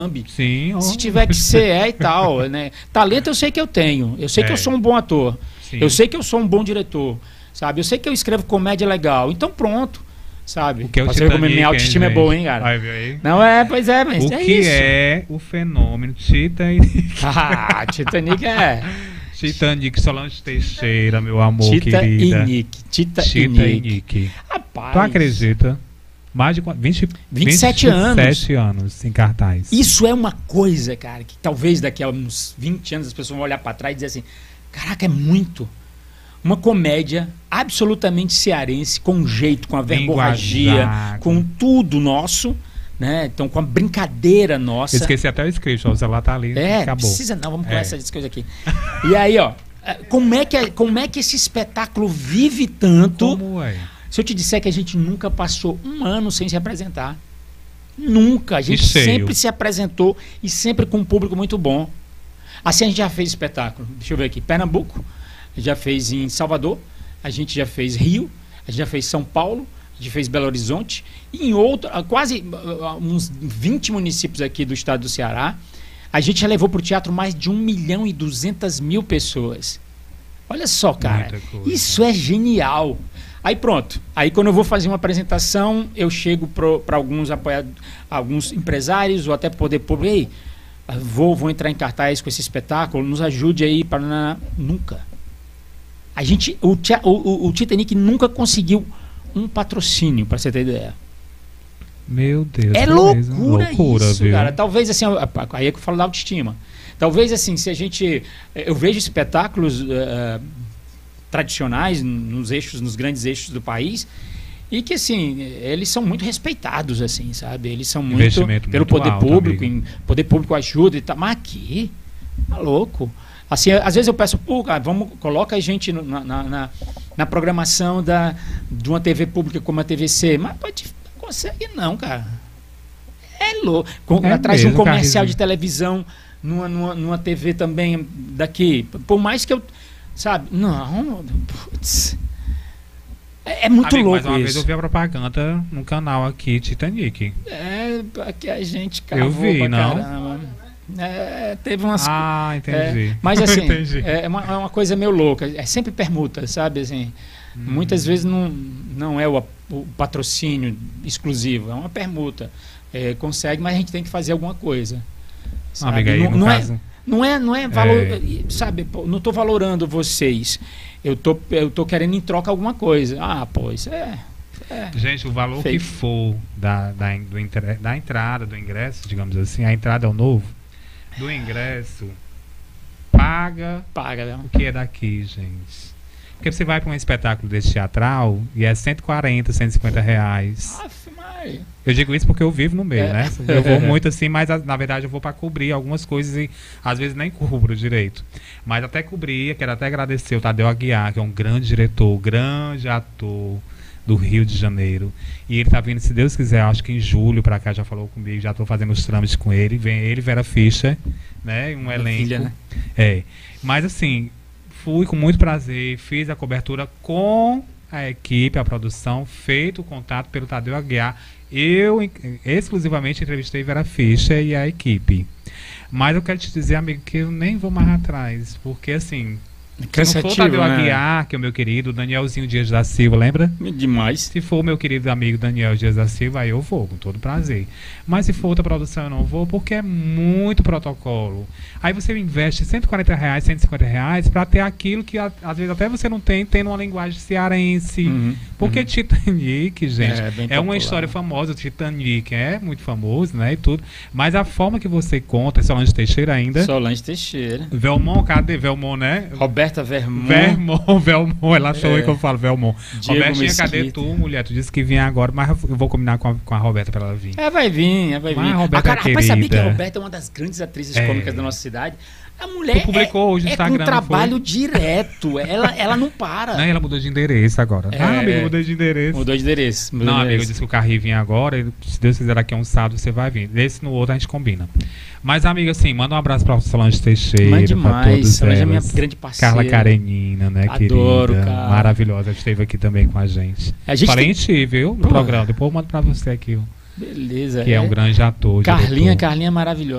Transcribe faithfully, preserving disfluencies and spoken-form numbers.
Sim, se oh. tiver que ser, é e tal, né? Talento eu sei que eu tenho, eu sei é. que eu sou um bom ator, Sim. eu sei que eu sou um bom diretor, sabe? Eu sei que eu escrevo comédia legal, então pronto, sabe? O que é o Você ver como Titanic, minha autoestima hein, é boa, gente? hein, cara? Vai ver aí. Não é, pois é, mas o é que isso. é o fenômeno Titanic? Ah, Titanic é... Titanic, Solange Teixeira, meu amor, Tita querida. e Nick, Tita, Tita e e Nick. Nick. Rapaz, Tu acredita? Mais de vinte, vinte e sete anos. vinte e sete anos em cartaz. Isso é uma coisa, cara, que talvez daqui a uns vinte anos as pessoas vão olhar pra trás e dizer assim, caraca, é muito. Uma comédia absolutamente cearense, com jeito, com a verborragia, Linguajar, com tudo nosso, né? Então, com a brincadeira nossa. Eu esqueci até o script, ó, o celular tá ali, É, acabou. não precisa não, vamos É. conversar essas coisas aqui. E aí, ó, como é que, como é que esse espetáculo vive tanto... Como é? Se eu te disser que a gente nunca passou um ano sem se apresentar. Nunca. A gente E cheio. sempre se apresentou e sempre com um público muito bom. Assim a gente já fez espetáculo. Deixa eu ver aqui. Pernambuco, já fez em Salvador, a gente já fez Rio, a gente já fez São Paulo, a gente fez Belo Horizonte, e em outro, quase uh, uns vinte municípios aqui do estado do Ceará. A gente já levou para o teatro mais de um milhão e duzentas mil pessoas. Olha só, cara. Muita coisa. Isso é genial. Aí pronto, aí quando eu vou fazer uma apresentação, eu chego para alguns apoiadores, alguns empresários ou até poder público, ei, vou, vou entrar em cartaz com esse espetáculo, nos ajude aí para... Nunca. A gente, o, o, o Titanic nunca conseguiu um patrocínio, para você ter ideia. Meu Deus. É beleza. loucura, loucura isso, viu? cara. Talvez assim, aí é que eu falo da autoestima. Talvez assim, se a gente... Eu vejo espetáculos... Uh, tradicionais nos eixos, nos grandes eixos do país, e que assim, eles são muito respeitados, assim, sabe? Eles são muito Investimento pelo muito poder alto, público, amigo. em poder público ajuda e tal. Mas aqui, tá louco. Assim, às vezes eu peço, pô, cara, vamos, coloca a gente no- na, na, na, na programação da, de uma T V pública como a T V C, mas pode, não consegue não, cara. É louco. Com, É atrás de um mesmo, comercial Carrezinho. de televisão, numa, numa, numa T V também daqui, por mais que eu sabe? Não, putz. É, é muito Amigo, louco mas uma isso. vez eu vi a propaganda no canal aqui, Titanic. É, aqui a gente cavou Eu vi, pra não? caramba. É, teve umas... Ah, entendi. é, mas assim, Entendi. é uma, é uma coisa meio louca. É sempre permuta, sabe? Assim, Hum. muitas vezes não, não é o, o patrocínio exclusivo, é uma permuta. É, consegue, mas a gente tem que fazer alguma coisa. Sabe? Amiga, aí não, no não caso... é, não é, não é valor, É. sabe? Pô, não estou valorando vocês. Eu tô, eu tô querendo em troca alguma coisa. Ah, pô, isso é. é. Gente, o valor Fake. que for da, da, do, inter- da entrada, do ingresso, digamos assim, a entrada é o novo, do ingresso, paga Paga, né? o que é daqui, gente. Porque você vai para um espetáculo desse teatral e é cento e quarenta, cento e cinquenta reais. Aff, Maria. Eu digo isso porque eu vivo no meio, É. né? Eu vou muito assim, mas a- na verdade eu vou para cobrir algumas coisas e às vezes nem cubro direito. Mas até cobrir, quero até agradecer o Tadeu Aguiar, que é um grande diretor, grande ator do Rio de Janeiro. E ele tá vindo, se Deus quiser, acho que em julho para cá, já falou comigo, já estou fazendo os trâmites com ele. Vem ele, Vera Fischer, né? Um Minha elenco. filha, né? É. Mas assim, fui com muito prazer, fiz a cobertura com a equipe, a produção, feito o contato pelo Tadeu Aguiar. Eu em- exclusivamente entrevistei Vera Fischer e a equipe. Mas eu quero te dizer, amigo, que eu nem vou mais atrás, porque assim, se não for o Cansativo, Tadeu né? Aguiar, que é o meu querido, Danielzinho Dias da Silva, lembra? Demais. Se for o meu querido amigo Daniel Dias da Silva, aí eu vou, com todo prazer. Mas se for outra produção, eu não vou, porque é muito protocolo. Aí você investe cento e quarenta reais, cento e cinquenta reais para ter aquilo que a- às vezes até você não tem, tem numa linguagem cearense. Uhum, Porque uhum. Titanic, gente, É, bem é uma popular. história famosa. Titanic é muito famoso, né, e tudo. Mas a forma que você conta, Solange Teixeira ainda. Solange Teixeira. Velmont, cadê Velmont, né? Roberta Vermont. Vermont, Velmont, ela achou É. que eu falo Velmont. Diego Robertinha, cadê Mesquita. tu, mulher? Tu disse que vinha agora, mas eu vou combinar com a, com a Roberta pra ela vir. É, vai vir, é, vai Mas vir. a Roberta cara, é rapaz, sabia que a querida. Roberta é uma das grandes atrizes É. cômicas da nossa cidade? A mulher Tu publicou é, hoje no é Instagram, com não trabalho foi? direto. Ela, ela não para. Não, ela mudou de endereço agora. É. Ah, amigo, mudou de endereço. Mudou de endereço. mudou Não, de amigo, eu endereço. disse que o Carri vinha agora. E se Deus quiser, daqui a um sábado você vai vir. Desse no outro a gente combina. Mas, amiga, assim, manda um abraço pra Solange Teixeira. Mas pra demais. todos Solange é minha elas. grande parceira. Carla Karenina, né, Adoro, querida? cara. Maravilhosa. Esteve aqui também com a gente. A gente Falei tem- em ti, viu? No Pô. programa. Depois eu mando pra você aqui. ó. Beleza. que é, um grande ator. Carlinha, diretor. Carlinha é maravilhosa.